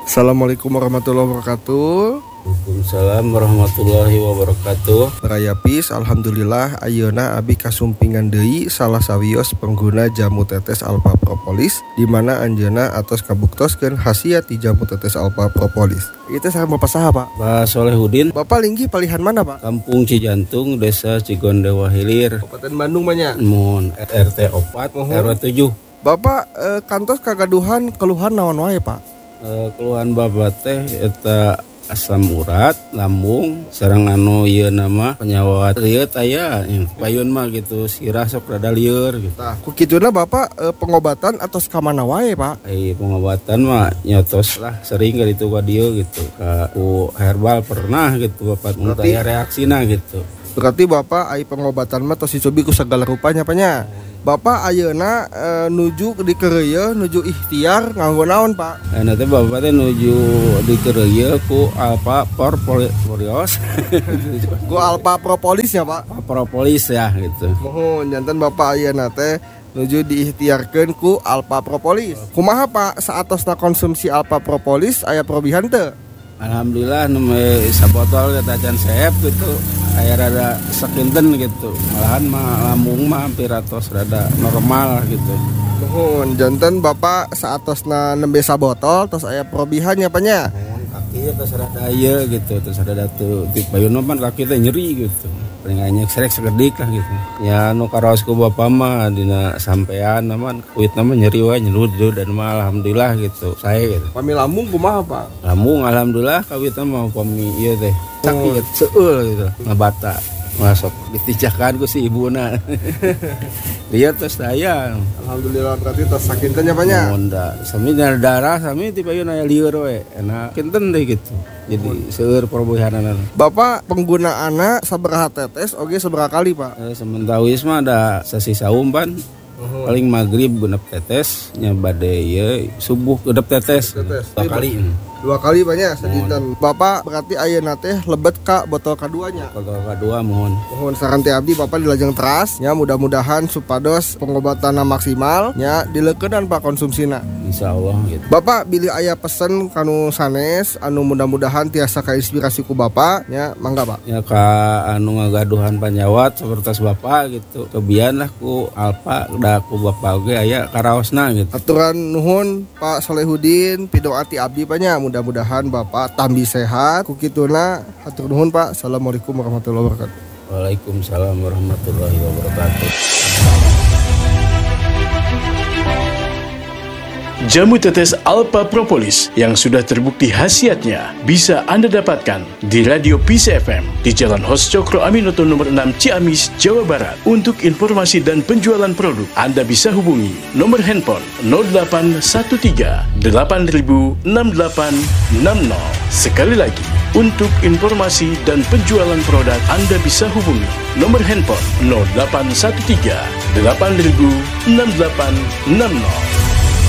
Assalamualaikum warahmatullahi wabarakatuh. Waalaikumsalam warahmatullahi wabarakatuh. Rayapis, alhamdulillah ayeuna abi kasumpingan deui salah sawios pengguna jamu tetes alpha propolis di mana anjeunna atos kabuktoskeun khasiat di jamu tetes alpha propolis. Itu saya Bapak saha, Pak? Pak Solehudin, Bapak linggih palihan mana, Pak? Kampung Cijantung, Desa Cigondewa Hilir, Kabupaten Bandung banyak. Mun RT 4 RW 7. Bapak kantos kagaduhan keluhan naon wae, Pak? Keluhan babat teh eta asam urat, lambung, sareng ieu nama penyawat lieur aya, payun mah gitu, sirah sok rada lieur gitu. Tah, ku kituna Bapak pengobatan atau kamana wae, Pak? Pengobatan mah nyotos lah sering kali itu ka dieu gitu. Ku herbal pernah gitu Bapak mun aya reaksina gitu. Berarti Bapak ai pengobatan mah tos dicobi ku segala rupanya panya. Bapak ayeuna nuju di kereuyeun nuju ikhtiar nganggo naon, Pak? Nanti Bapak teh nuju di kereuyeun ku Alpha Propolis. Ku alpha propolis ya, Pak? Propolis ya gitu. Mohon janten Bapak ayeuna teh nuju diikhtiarkeun ku alpha propolis. Kumaha Pak saatosna konsumsi alpha propolis aya perubahan teu? Alhamdulillah nembe sabotol kata can seep gitu. Aya rada sakinten gitu. Malahan mah lambung mah hampir atos rada normal gitu. Mohon janten Bapak saatosna nembe sabotol tos aya perubahan nya panya. Kaki tos rada ieu gitu, tos rada teu ti payun mah kaki teh nyeri gitu. Paling anyek srek segedik lah gitu. Ya nu karaos ku Bapak mah dina sampean naman kuitna mah nyeri wae nyelud dan mah alhamdulillah gitu. Sae gitu. Pami lambung kumaha, Pak? Lambung alhamdulillah kawitna mah pami ieu teh sakit seueul gitu ngabata. Masuk ditijakan ku si ibuna. Dia terus daya. Alhamdulillah berarti tos sakinten nya panya. Monda, sami darah sami ti payun aya lieur we. Enak kinten deh gitu. Jadi seueur perbuihanan. Bapak penggunaanna sabaraha tetes oge sabaraha kali, Pak? Sementawis mah ada sasisa umpan. Paling maghrib genep tetes nya bade ieu subuh genep tetes. 2 kali. 2 kali banyak sedinten. Bapak berarti ayeuna teh lebet ka botol kaduanya. Botol kadua mohon. Mohon saran teh abdi Bapak dilajeng teras nya mudah-mudahan supados pengobatanna maksimal nya dileukeunnan Pak konsumsina. Insyaallah gitu. Bapak bilih aya pesen kanu sanes anu mudah-mudahan tiasa kainspirasi ku Bapak nya mangga, Pak. Ya ka anu ngagaduhan panjawat sapertos Bapak gitu. Kebian lah ku Alpa da ku Bapak oge aya karaosna gitu. Aturan nuhun Pak Solehudin pidoati abdi panya mudah-mudahan Bapak tambi sehat. Ku kituna hatur nuhun, Pak. Assalamualaikum warahmatullahi wabarakatuh. Waalaikumsalam warahmatullahi wabarakatuh. Jamu tetes Alpha Propolis yang sudah terbukti khasiatnya bisa Anda dapatkan di Radio Peace FM di Jalan Hos Cokro Aminoto nomor 6 Ciamis, Jawa Barat. Untuk informasi dan penjualan produk, Anda bisa hubungi nomor handphone 0813 8000 6860. Sekali lagi, untuk informasi dan penjualan produk, Anda bisa hubungi nomor handphone 0813 8000 6860.